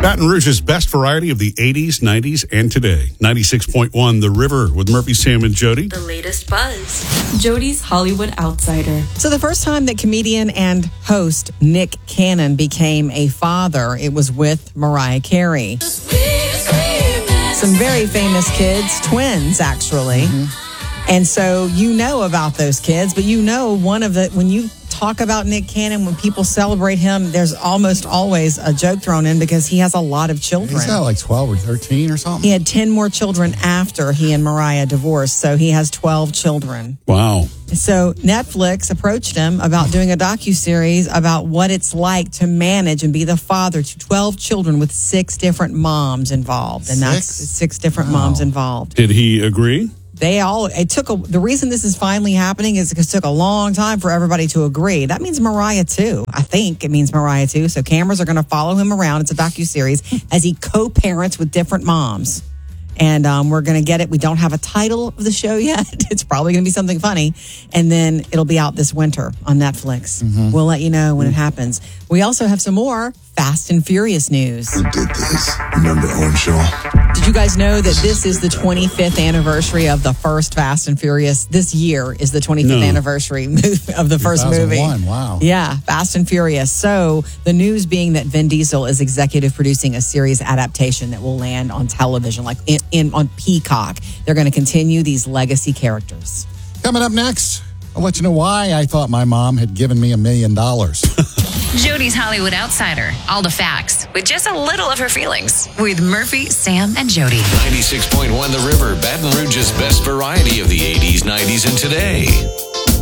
Baton Rouge's best variety of the 80s, 90s, and today. 96.1 The River with Murphy, Sam, and Jody. The latest buzz. Jody's Hollywood Outsider. So the first time that comedian and host Nick Cannon became a father, it was with Mariah Carey. Some very famous kids, twins actually. And so you know about those kids, but you know when you talk about Nick Cannon, when people celebrate him, there's almost always a joke thrown in because he has a lot of children. He's got like 12 or 13 or something. He had 10 more children after he and Mariah divorced, so he has 12 children. Wow. So Netflix approached him about doing a docuseries about what it's like to manage and be the father to 12 children with 6 different moms involved. And that's 6 different moms involved. Did he agree? The reason this is finally happening is because it took a long time for everybody to agree. That means Mariah too. I think it means Mariah too. So cameras are going to follow him around. It's a docuseries as he co-parents with different moms. And we're going to get it. We don't have a title of the show yet. It's probably going to be something funny. And then it'll be out this winter on Netflix. We'll let you know when it happens. We also have some more Fast and Furious news. Who did this? Remember Earnshaw? Did you guys know that this is the 25th anniversary of the first Fast and Furious? This year is the 25th anniversary of the first movie. Wow. Yeah, Fast and Furious. So the news being that Vin Diesel is executive producing a series adaptation that will land on television, like on Peacock. They're going to continue these legacy characters. Coming up next, I'll let you know why I thought my mom had given me $1 million. Jody's Hollywood Outsider. All the facts with just a little of her feelings. With Murphy, Sam, and Jody. 96.1 The River, Baton Rouge's best variety of the 80s, 90s, and today.